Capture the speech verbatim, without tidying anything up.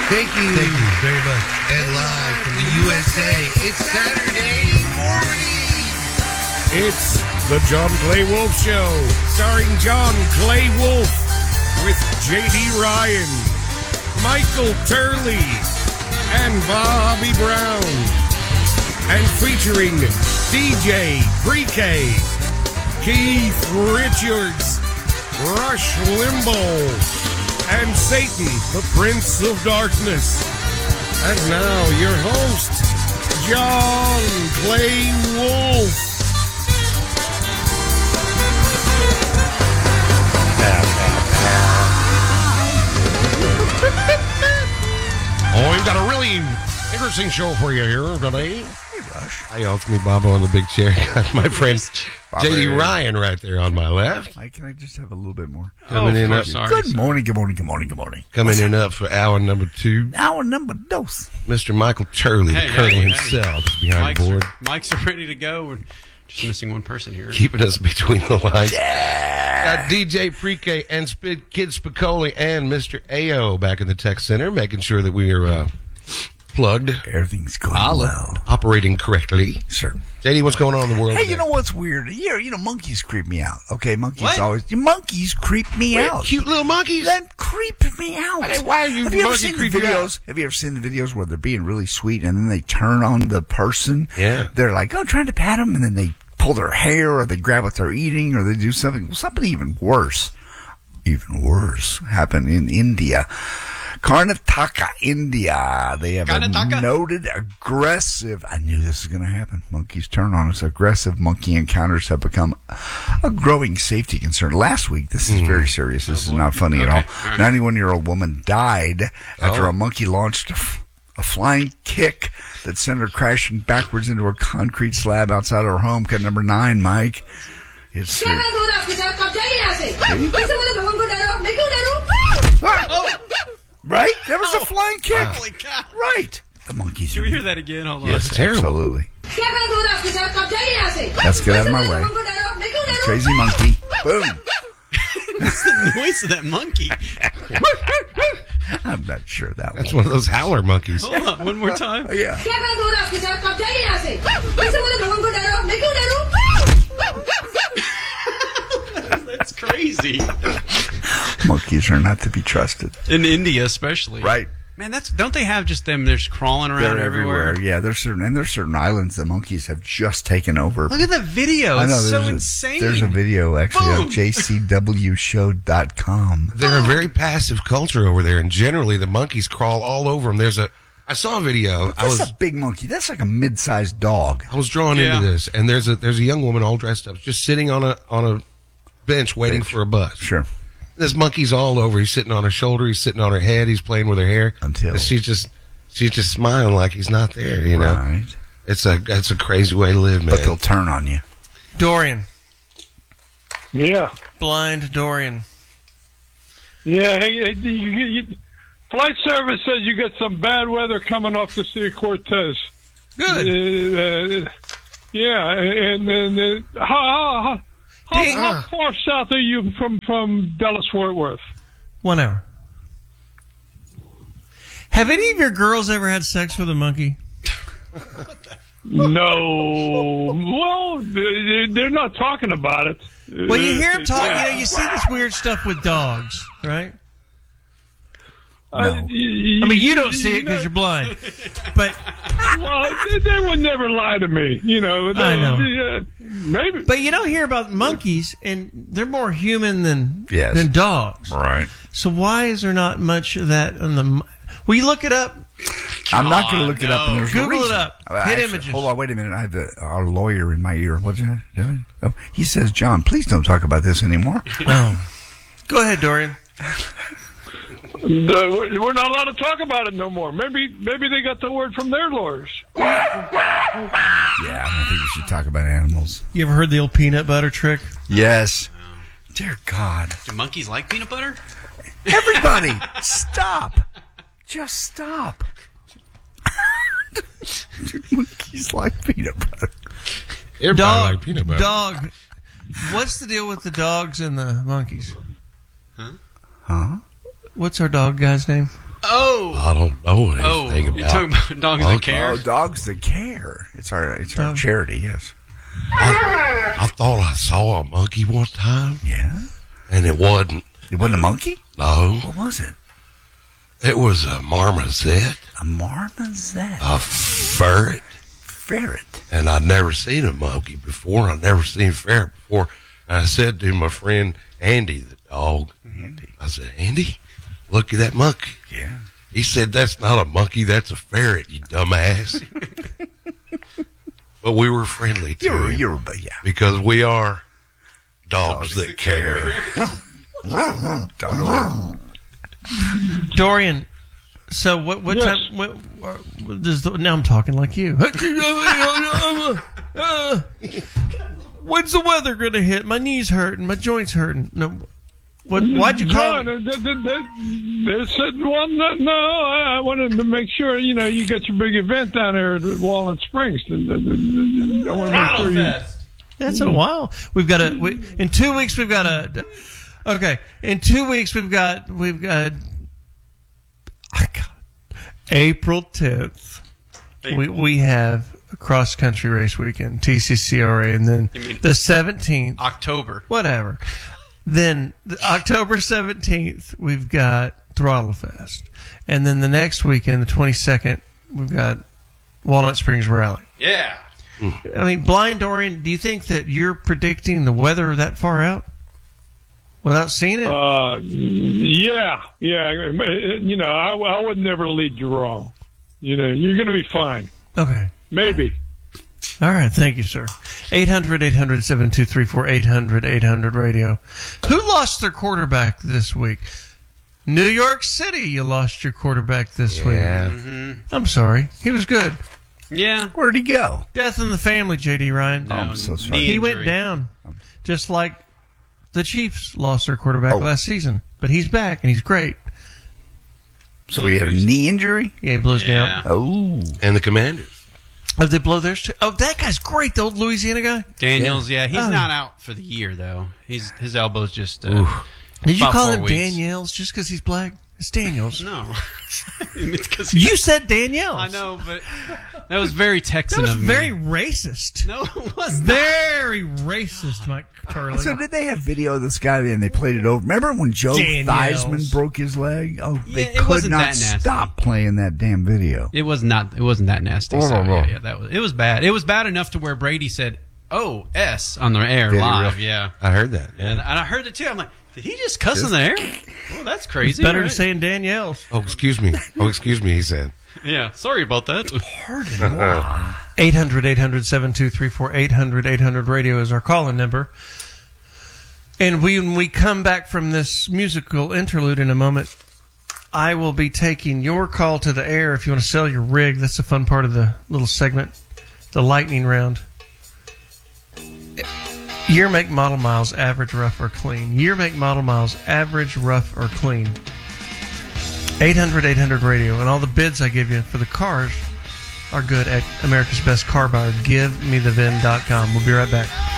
Thank you. Thank you very much. And live from the U S A, it's Saturday morning. It's the John Clay Wolf Show, starring John Clay Wolf with J D Ryan, Michael Turley, and Bobby Brown. And featuring D J Pre-K, Keith Richards, Rush Limbaugh, and Satan, the Prince of Darkness. And now, your host, John Clay Wolf. Oh, we've got a really interesting show for you here today. Hi, y'all. It's me, Bobo, on the big chair. My friend J D Ryan right there on my left. Mike, can I just have a little bit more? Coming oh, in up. sorry, Good sorry. morning, good morning, good morning, good morning. Coming in up for hour number two. Hour number dos. Mister Michael Turley, Hey, the Colonel hey, hey. himself, is behind Mike's the board. Are, Mike's are ready to go. We're just missing one person here. Keeping us between the lines. Yeah. Got D J Pre-K and Spid Kid Spicoli and Mister A O back in the tech center, making sure that we are uh, plugged, Everything's going well. operating correctly. Sure. J D, what's going on in the world Hey, today? you know what's weird? You know, you know, monkeys creep me out. Okay, monkeys What? always. Monkeys creep me Wait, out. cute little monkeys? That creep me out. Hey, why are you Have you ever monkey seen the creep you videos? Have you ever seen the videos where they're being really sweet and then they turn on the person? Yeah. They're like, oh, trying to pat them, and then they pull their hair, or they grab what they're eating, or they do something. Something even worse. Even worse happened in India. Karnataka, India. They have Karnataka? a noted aggressive. I knew this was going to happen. Monkeys turn on us. Aggressive monkey encounters have become a growing safety concern. Last week, this is very serious. This is not funny at all. All right. ninety-one-year-old woman died after Oh. a monkey launched a, f- a flying kick that sent her crashing backwards into a concrete slab outside her home. Cut number nine, Mike. It's uh, right. There was a flying kick. Holy cow. Right. The monkeys. Can we hear that again? Hold on. Yes, terrible. Absolutely. Let's get out of my way. Crazy monkey. Boom. What's the noise of that monkey? I'm not sure that That's one. one of those howler monkeys. Hold on, one more time. Yeah. That's crazy. Monkeys are not to be trusted. In India, especially. Right. Man, that's don't they have just them? They're just crawling around They're everywhere. everywhere. Yeah, there's certain and there's certain islands the monkeys have just taken over. Look at that video. I It's know so there's a, insane. There's a video actually Boom. on j c w show dot com. They're a very passive culture over there, and generally the monkeys crawl all over them. There's a, I saw a video. I That's was a big monkey. That's like a mid-sized dog. I was drawn Yeah. into this, and there's a there's a young woman all dressed up, just sitting on a on a bench waiting for a bus. Sure. There's monkeys all over. He's sitting on her shoulder. He's sitting on her head. He's playing with her hair. Until- And she's just she's just smiling like he's not there. You know, Right. it's a it's a crazy way to live, man. But they'll turn on you. Dorian. Yeah, Blind Dorian. yeah. Hey, hey, you, you, flight service says you got some bad weather coming off the Sea of Cortez. Good. Uh, uh, yeah, and then uh, how, how, how, Ding. how far south are you from from Dallas Fort Worth? One hour. Have any of your girls ever had sex with a monkey? No. Well, they- they're not talking about it. Well, you hear them talk. You know, you see this weird stuff with dogs, right? Uh, No. you- I mean, you don't see it you know, because you're blind. But Well, they, they would never lie to me. You know. I know. Uh, maybe. but you don't hear about monkeys, and they're more human than Yes. than dogs. Right. So why is there not much of that on the? mo- Will you look it up? I'm not going to look it up. And there's a Google it reason. up. Uh, Hit actually, images. Hold on, wait a minute. I have the, our lawyer in my ear. What's that? Oh, he says, John, please don't talk about this anymore. No. Go ahead, Dorian. Uh, we're not allowed to talk about it no more. Maybe maybe they got the word from their lawyers. Yeah, I don't think we should talk about animals. You ever heard the old peanut butter trick? Yes. Dear God. Do monkeys like peanut butter? Everybody, stop. Just stop. Monkeys like peanut butter. Everybody Dog. like peanut butter. Dog. What's the deal with the dogs and the monkeys? Huh? What's our dog guy's name? Uh, Oh. I don't know Oh, anything you're about. talking about dogs that monkeys. care? Oh, dogs that care. It's our it's our Dog. charity. Yes. I, I thought I saw a monkey one time, Yeah. and it wasn't. It wasn't a monkey. No, What was it? it was a marmoset, A marmoset. a ferret, Ferret. and I'd never seen a monkey before. I'd never seen a ferret before. And I said to my friend Andy, the dog, Andy. I said, Andy, look at that monkey. Yeah. He said, that's not a monkey, that's a ferret, you dumbass. But we were friendly to You're him you're but yeah. because we are dogs that care. Dorian, so what? What Yes. time? What, what does the, now I'm talking like you. When's the weather going to hit? My knees hurting. My joints hurting. No. What? Why'd you call? John, they, they, they, they said, well, no, no, I I wanted to make sure, you know, you got your big event down there at Walnut Springs. I want to make sure you... That's a while. We've got a. We, in two weeks, we've got a. Okay, in two weeks, we've got we've got. I got April tenth. We we have a cross country race weekend, T C C R A, and then You mean- the seventeenth. October. Whatever. Then the, October seventeenth, we've got Throttle Fest, and then the next weekend, the twenty-second, we've got Walnut Springs Rally. Yeah. I mean, Blind Dorian, do you think that you're predicting the weather that far out without seeing it? Uh, yeah, yeah. You know, I, I would never lead you wrong. You know, you're going to be fine. Okay. Maybe. All right. Thank you, sir. eight hundred, eight hundred, seven two three four, eight hundred, eight hundred radio. Who lost their quarterback this week? New York City, you lost your quarterback this Yeah. week. I'm sorry. He was good. Yeah. Where'd he go? Death in the family, J D Ryan. No, I'm so sorry. knee He went injury. down, just like the Chiefs lost their quarterback Oh. last season. But he's back, and he's great. So he had a knee injury? Yeah, he blows Yeah. down. Oh. And the Commanders. Oh, they blow theirs too? Oh, that guy's great, the old Louisiana guy. Daniels, yeah, he's Oh. not out for the year though. He's his elbow's just. Uh, Did you About call four him weeks. Daniels just because he's black? It's Daniels. no, it's because You said Daniels. I know, but that was very Texan That was of me. very racist. No, it was not. Very racist, Mike Turley. So did they have video of this guy and they played it over? Remember when Joe Daniels. Theismann broke his leg? Oh, they Yeah, it could wasn't not that nasty. stop playing that damn video. It was not. It wasn't that nasty. Oh, so, no, no. Yeah, yeah, that was. It was bad. It was bad enough to where Brady said, "Oh, S" on the air Did he live. really? Yeah, I heard that. and, and I heard it too. I'm like, did he just cuss in the air? Well, that's crazy. Better right? than saying Daniels. Oh, excuse me. Oh, excuse me, he said. Yeah, sorry about that. eight hundred, eight hundred, seven two three four, eight hundred, eight hundred radio is our calling number. And we, when we come back from this musical interlude in a moment, I will be taking your call to the air if you want to sell your rig. That's the fun part of the little segment, the lightning round. Year, make, model, miles, average, rough, or clean. Year, make, model, miles, average, rough, or clean. eight hundred, eight hundred radio. And all the bids I give you for the cars are good at America's Best Car Buyer. Give me the V I N dot com. We'll be right back.